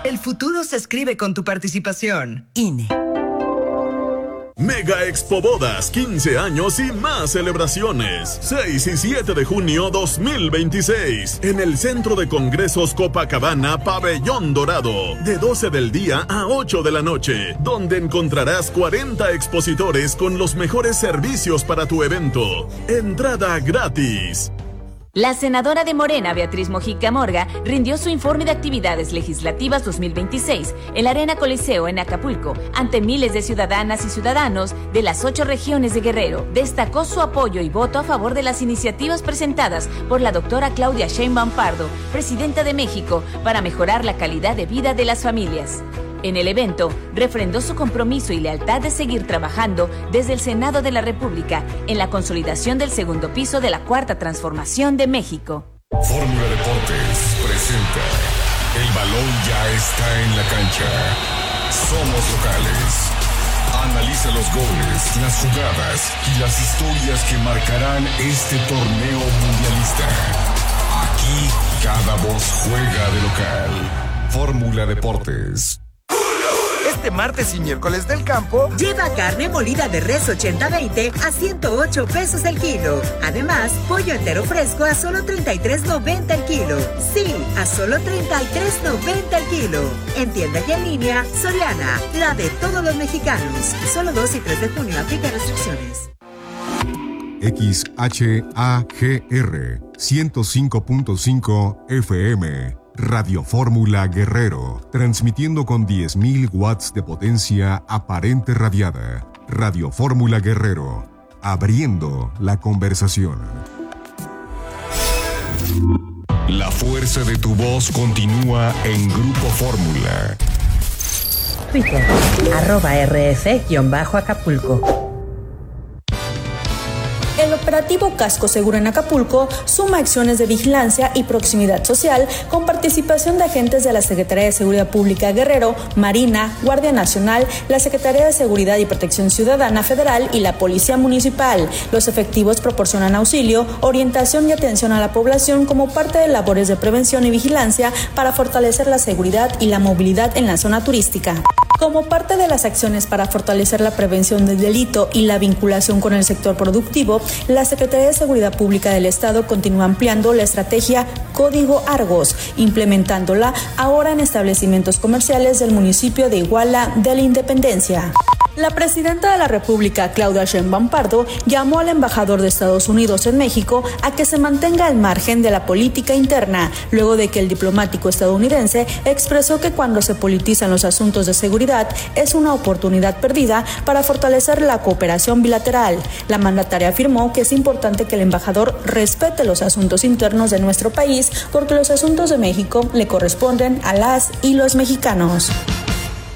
El futuro se escribe con tu participación. INE. Mega Expo Bodas, 15 años y más celebraciones. 6 y 7 de junio 2026. En el Centro de Congresos Copacabana, Pabellón Dorado. De 12 del día a 8 de la noche. Donde encontrarás 40 expositores con los mejores servicios para tu evento. Entrada gratis. La senadora de Morena, Beatriz Mojica Morga, rindió su informe de actividades legislativas 2026 en la Arena Coliseo en Acapulco, ante miles de ciudadanas y ciudadanos de las 8 regiones de Guerrero. Destacó su apoyo y voto a favor de las iniciativas presentadas por la doctora Claudia Sheinbaum Pardo, presidenta de México, para mejorar la calidad de vida de las familias. En el evento, refrendó su compromiso y lealtad de seguir trabajando desde el Senado de la República en la consolidación del segundo piso de la Cuarta Transformación de México. Fórmula Deportes presenta: el balón ya está en la cancha. Somos locales. Analiza los goles, las jugadas y las historias que marcarán este torneo mundialista. Aquí cada voz juega de local. Fórmula Deportes. Este martes y miércoles del campo, lleva carne molida de res 80-20 a 108 pesos el kilo. Además, pollo entero fresco a solo 33.90 el kilo. Sí, a solo 33.90 el kilo. En tienda y en línea, Soriana, la de todos los mexicanos. Solo 2 y 3 de junio, aplica restricciones. XHAGR 105.5 FM. Radio Fórmula Guerrero, transmitiendo con 10.000 watts de potencia aparente radiada. Radio Fórmula Guerrero, abriendo la conversación. La fuerza de tu voz continúa en Grupo Fórmula. Twitter, @RF_Acapulco. El operativo Casco Seguro en Acapulco suma acciones de vigilancia y proximidad social con participación de agentes de la Secretaría de Seguridad Pública Guerrero, Marina, Guardia Nacional, la Secretaría de Seguridad y Protección Ciudadana Federal y la Policía Municipal. Los efectivos proporcionan auxilio, orientación y atención a la población como parte de labores de prevención y vigilancia para fortalecer la seguridad y la movilidad en la zona turística. Como parte de las acciones para fortalecer la prevención del delito y la vinculación con el sector productivo, la Secretaría de Seguridad Pública del Estado continúa ampliando la estrategia Código Argos, implementándola ahora en establecimientos comerciales del municipio de Iguala de la Independencia. La presidenta de la República, Claudia Sheinbaum Pardo, llamó al embajador de Estados Unidos en México a que se mantenga al margen de la política interna, luego de que el diplomático estadounidense expresó que cuando se politizan los asuntos de seguridad es una oportunidad perdida para fortalecer la cooperación bilateral. La mandataria afirmó que es importante que el embajador respete los asuntos internos de nuestro país porque los asuntos de México le corresponden a las y los mexicanos.